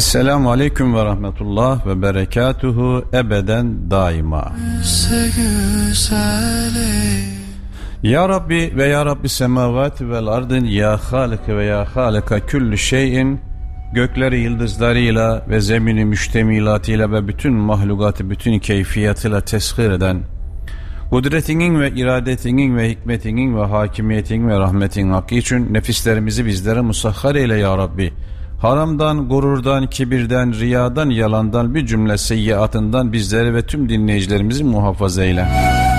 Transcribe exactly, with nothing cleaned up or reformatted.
Esselamu Aleyküm ve Rahmetullah ve Berekatuhu ebeden daima. Ya Rabbi ve Ya Rabbi semavati vel ardın ya Halike ve ya Halika küllü şeyin, gökleri yıldızlarıyla ve zemini müştemilatıyla ve bütün mahlugatı bütün keyfiyatıyla teshir eden, kudretinin ve iradetinin ve hikmetinin ve hakimiyetinin ve rahmetinin hakkı için nefislerimizi bizlere musahhar eyle ya Rabbi. Haramdan, gururdan, kibirden, riyadan, yalandan, bir cümle seyyiatından bizleri ve tüm dinleyicilerimizi muhafaza eyle.